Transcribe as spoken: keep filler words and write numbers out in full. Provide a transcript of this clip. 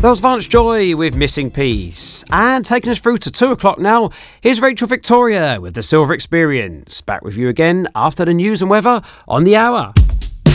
That was Vance Joy with Missing Piece. And taking us through to two o'clock now, here's Rachel Victoria with The Silver Experience. Back with you again after the news and weather on the hour.